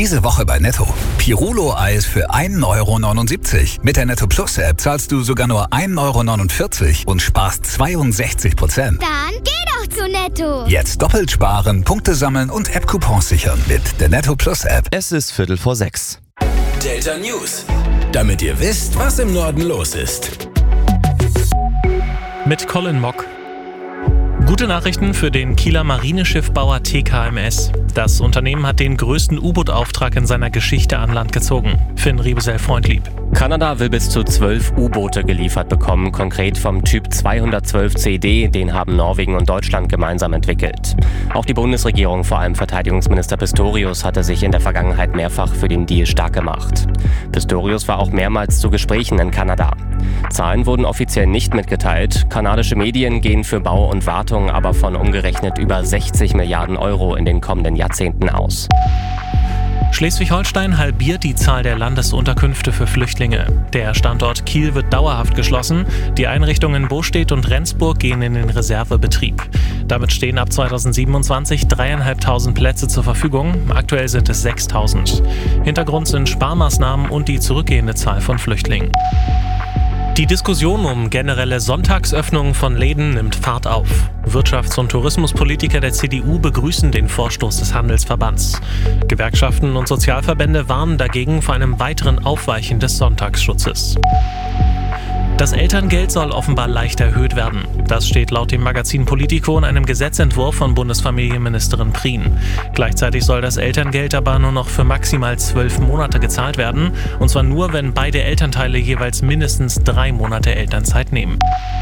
Diese Woche bei Netto. Pirulo-Eis für 1,79 €. Mit der Netto Plus App zahlst du sogar nur 1,49 € und sparst 62%. Dann geh doch zu Netto. Jetzt doppelt sparen, Punkte sammeln und App-Coupons sichern mit der Netto Plus App. Es ist 5:45. Delta News. Damit ihr wisst, was im Norden los ist. Mit Colin Mock. Gute Nachrichten für den Kieler Marineschiffbauer TKMS. Das Unternehmen hat den größten U-Boot-Auftrag in seiner Geschichte an Land gezogen. Finn Riebesell-Freundlieb. Kanada will bis zu 12 U-Boote geliefert bekommen, konkret vom Typ 212 CD, den haben Norwegen und Deutschland gemeinsam entwickelt. Auch die Bundesregierung, vor allem Verteidigungsminister Pistorius, hatte sich in der Vergangenheit mehrfach für den Deal stark gemacht. Pistorius war auch mehrmals zu Gesprächen in Kanada. Zahlen wurden offiziell nicht mitgeteilt. Kanadische Medien gehen für Bau und Wartung aber von umgerechnet über 60 Milliarden € in den kommenden Jahrzehnten aus. Schleswig-Holstein halbiert die Zahl der Landesunterkünfte für Flüchtlinge. Der Standort Kiel wird dauerhaft geschlossen. Die Einrichtungen Bostedt und Rendsburg gehen in den Reservebetrieb. Damit stehen ab 2027 3.500 Plätze zur Verfügung. Aktuell sind es 6.000. Hintergrund sind Sparmaßnahmen und die zurückgehende Zahl von Flüchtlingen. Die Diskussion um generelle Sonntagsöffnungen von Läden nimmt Fahrt auf. Wirtschafts- und Tourismuspolitiker der CDU begrüßen den Vorstoß des Handelsverbands. Gewerkschaften und Sozialverbände warnen dagegen vor einem weiteren Aufweichen des Sonntagsschutzes. Das Elterngeld soll offenbar leicht erhöht werden. Das steht laut dem Magazin Politico in einem Gesetzentwurf von Bundesfamilienministerin Prien. Gleichzeitig soll das Elterngeld aber nur noch für maximal 12 Monate gezahlt werden. Und zwar nur, wenn beide Elternteile jeweils mindestens 3 Monate Elternzeit nehmen.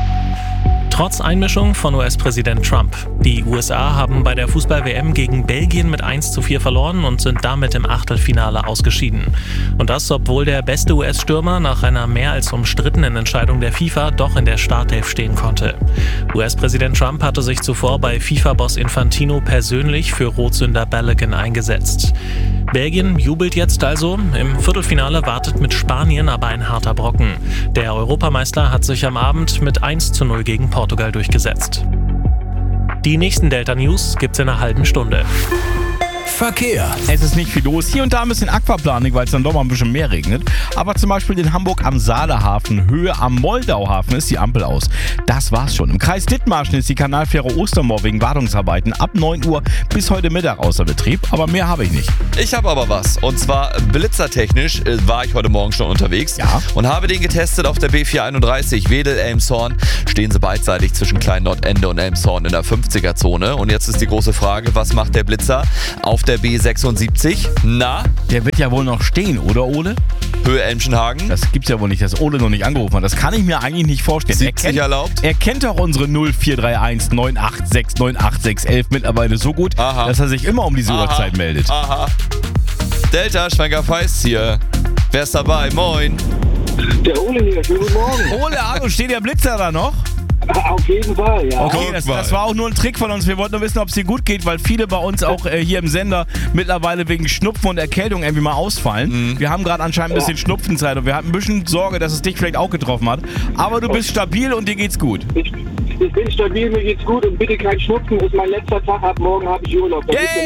Trotz Einmischung von US-Präsident Trump. Die USA haben bei der Fußball-WM gegen Belgien mit 1:4 verloren und sind damit im Achtelfinale ausgeschieden. Und das, obwohl der beste US-Stürmer nach einer mehr als umstrittenen Entscheidung der FIFA doch in der Startelf stehen konnte. US-Präsident Trump hatte sich zuvor bei FIFA-Boss Infantino persönlich für Rotsünder Balogun eingesetzt. Belgien jubelt jetzt also. Im Viertelfinale wartet mit Spanien aber ein harter Brocken. Der Europameister hat sich am Abend mit 1:0 gegen Portugal durchgesetzt. Die nächsten Delta News gibt's in einer halben Stunde. Verkehr. Es ist nicht viel los. Hier und da ein bisschen Aquaplaning, weil es dann doch mal ein bisschen mehr regnet. Aber zum Beispiel in Hamburg am Saalehafen, Höhe am Moldauhafen ist die Ampel aus. Das war's schon. Im Kreis Dithmarschen ist die Kanalfähre Ostermoor wegen Wartungsarbeiten ab 9 Uhr bis heute Mittag außer Betrieb. Aber mehr habe ich nicht. Ich habe aber was. Und zwar blitzertechnisch war ich heute Morgen schon unterwegs. Ja. Und habe den getestet auf der B431 Wedel-Elmshorn. Stehen sie beidseitig zwischen Klein-Nordende und Elmshorn in der 50er-Zone. Und jetzt ist die große Frage, was macht der Blitzer auf der B76? Na? Der wird ja wohl noch stehen, oder Ole? Höhe Elmschenhagen? Das gibt's ja wohl nicht, dass Ole noch nicht angerufen hat. Das kann ich mir eigentlich nicht vorstellen. 70 erlaubt? Er kennt doch unsere 0431 986 98611 mittlerweile so gut, dass er sich immer um diese Uhrzeit meldet. Aha. Delta, Schwenker Feist hier. Wer ist dabei? Moin. Der Ole hier, schönen guten Morgen. Ole, hallo, steht der Blitzer da noch? Auf jeden Fall, ja. Okay, das war auch nur ein Trick von uns. Wir wollten nur wissen, ob es dir gut geht, weil viele bei uns auch hier im Sender mittlerweile wegen Schnupfen und Erkältung irgendwie mal ausfallen. Wir haben gerade anscheinend ein bisschen Schnupfenzeit und wir hatten ein bisschen Sorge, dass es dich vielleicht auch getroffen hat. Aber du bist stabil und dir geht's gut. Ich bin stabil, mir geht's gut und bitte kein Schnupfen. Ist mein letzter Tag, ab morgen habe ich Urlaub.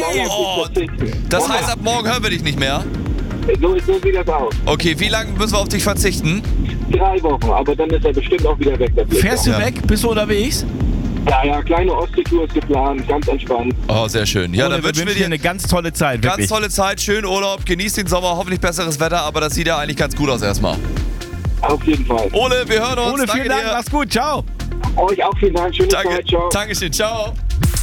Das heißt, ab morgen hören wir dich nicht mehr? So sieht das aus. Okay, wie lange müssen wir auf dich verzichten? 3 Wochen, aber dann ist er bestimmt auch wieder weg. Der Blitzer. Fährst du weg? Bist du unterwegs? Ja, kleine Ostseetour ist geplant, ganz entspannt. Oh, sehr schön. Ja, Ole, dann wünschen wir dir eine ganz tolle Zeit, ganz wirklich. tolle Zeit, schönen Urlaub, genießt den Sommer, hoffentlich besseres Wetter, aber das sieht ja eigentlich ganz gut aus erstmal. Auf jeden Fall. Ole, wir hören uns. Ole, vielen Dank, dir. mach's gut, ciao. Euch auch vielen Dank, schöne Zeit, ciao. Dankeschön, ciao.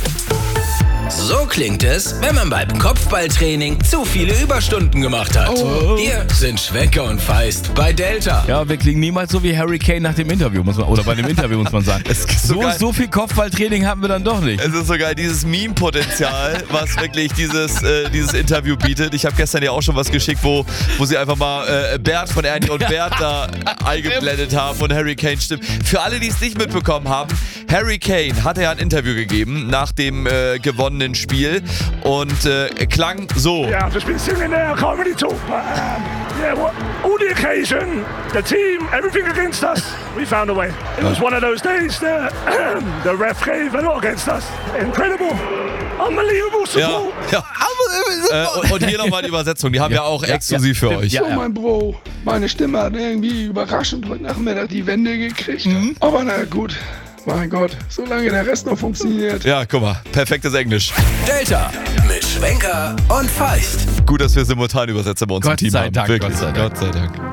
So klingt es, wenn man beim Kopfballtraining zu viele Überstunden gemacht hat. Hier sind Schwenker und Feist bei Delta. Ja, wir klingen niemals so wie Harry Kane nach dem Interview, oder bei dem Interview, muss man sagen. So viel Kopfballtraining hatten wir dann doch nicht. Es ist sogar dieses Meme-Potenzial, was wirklich dieses Interview bietet. Ich habe gestern ja auch schon was geschickt, wo sie einfach mal Bert von Ernie und Bert da eingeblendet haben und Harry Kane stimmt. Für alle, die es nicht mitbekommen haben, Harry Kane hatte ja ein Interview gegeben nach dem gewonnenen Spiel und klang so. Yeah, I've just been sitting there, I can't really talk, but all the occasion, the team, everything against us, we found a way. It was one of those days, the ref gave a lot against us. Incredible, unbelievable support. Ja. Und hier nochmal die Übersetzung, die haben wir auch exklusiv für euch. So, mein Bro, meine Stimme hat irgendwie überraschend heute Nachmittag die Wende gekriegt. Aber na gut, mein Gott, solange der Rest noch funktioniert. Ja, guck mal, perfektes Englisch. Delta mit Schwenker und Feist. Gut, dass wir Simultanübersetzer bei uns im Team haben. Gott sei Dank, Wirklich. Gott sei Dank. Gott sei Dank.